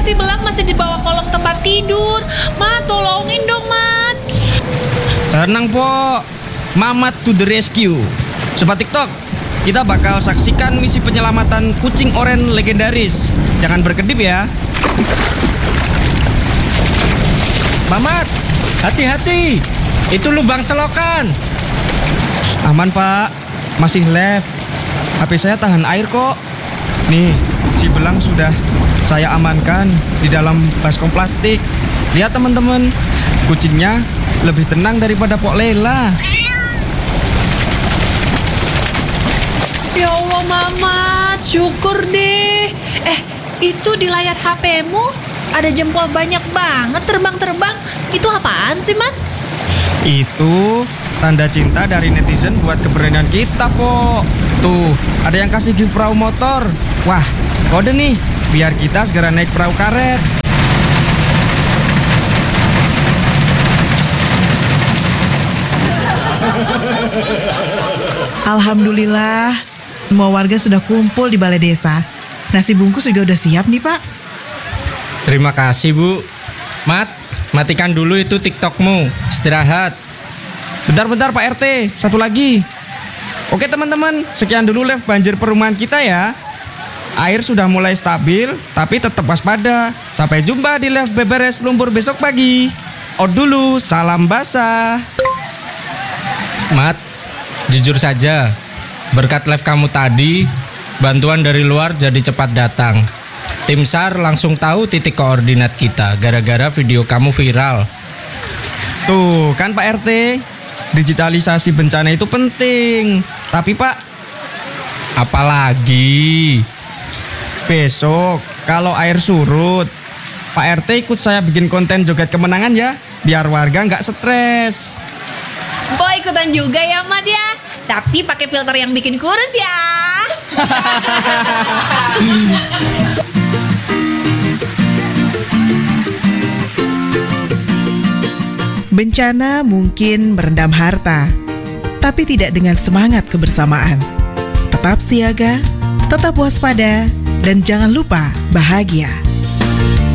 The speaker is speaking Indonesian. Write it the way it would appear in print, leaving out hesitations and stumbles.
si Belang masih di bawah kolong tempat tidur. Mat, tolongin dong, Mat. Tenang po, Mamat to the rescue. Sobat TikTok, kita bakal saksikan misi penyelamatan kucing oren legendaris. Jangan berkedip ya. Mamat, hati-hati. Itu lubang selokan. Aman pak, masih left. HP saya tahan air kok. Nih, si Belang sudah saya amankan di dalam baskom plastik. Lihat teman-teman, kucingnya lebih tenang daripada Pok Lela. Ya Allah, Mamat, syukur deh. Itu di layar HP-mu ada jempol banyak banget terbang-terbang. Itu apaan sih, Mat? Itu tanda cinta dari netizen buat keberanian kita, Pok. Tuh, ada yang kasih gift perahu motor. Wah, kode nih, biar kita segera naik perahu karet. Alhamdulillah, semua warga sudah kumpul di balai desa. Nasi bungkus juga udah siap nih, Pak. Terima kasih, Bu. Mat, matikan dulu itu TikTokmu. Istirahat. Bentar-bentar Pak RT, satu lagi. Oke teman-teman, sekian dulu live banjir perumahan kita ya. Air sudah mulai stabil, tapi tetap waspada. Sampai jumpa di live beberes lumpur besok pagi. Out dulu, salam basah. Mat, jujur saja, berkat live kamu tadi, bantuan dari luar jadi cepat datang. Tim SAR langsung tahu titik koordinat kita gara-gara video kamu viral. Tuh kan Pak RT, digitalisasi bencana itu penting. Tapi Pak, Apalagi? besok kalau air surut, Pak RT ikut saya bikin konten joget kemenangan ya, biar warga nggak stres. Boy ikutan juga ya, Mat ya. Tapi pakai filter yang bikin kurus ya. Bencana mungkin merendam harta, tapi tidak dengan semangat kebersamaan. Tetap siaga, tetap waspada, dan jangan lupa bahagia.